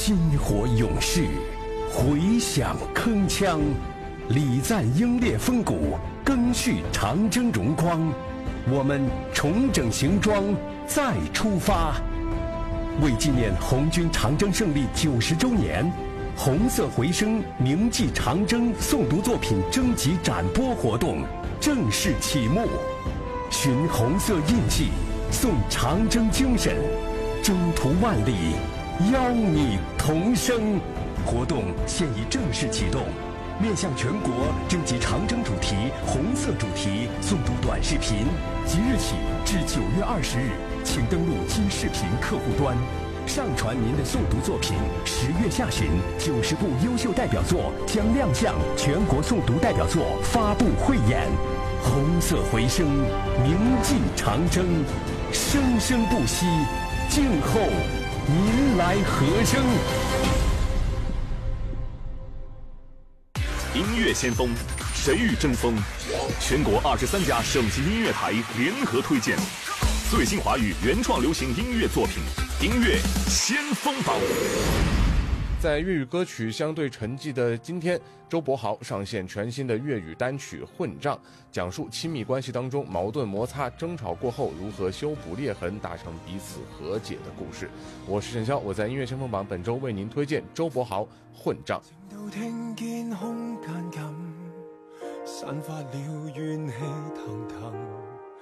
薪火勇士，回响铿锵，礼赞英烈风骨，赓续长征荣光。我们重整行装，再出发。为纪念红军长征胜利90周年，红色回声铭记长征诵读作品征集展播活动正式启幕。寻红色印记，颂长征精神，征途万里，邀你同声。活动现已正式启动，面向全国征集长征主题、红色主题诵读短视频。即日起至9月20日，请登录金视频客户端，上传您的诵读作品。10月下旬，90部优秀代表作将亮相全国诵读代表作发布汇演。红色回声，铭记长征，生生不息，静候您来和声。 音乐先锋，谁与争锋？全国23家省级音乐台联合推荐最新华语原创流行音乐作品，音乐先锋榜。 在粤语歌曲相对沉寂的今天，周柏豪上线全新的粤语单曲《混账》，讲述亲密关系当中矛盾摩擦、争吵过后如何修补裂痕，达成彼此和解的故事。我是陈潇，我在音乐先锋榜本周为您推荐周柏豪《混账》。 聽見空間感散發了怨氣騰騰